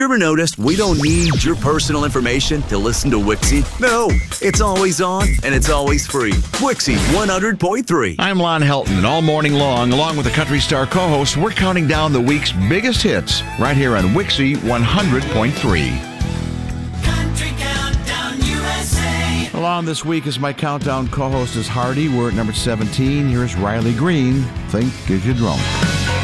Ever noticed we don't need your personal information to listen to Wixie? No, it's always on and it's always free. Wixie 100.3. I'm Lon Helton, and all morning long, along with the Country Star co-host, we're counting down the week's biggest hits right here on Wixie 100.3. Along this week as my countdown co-host is Hardy. We're at number 17. Here's Riley Green, Think Get You Drunk.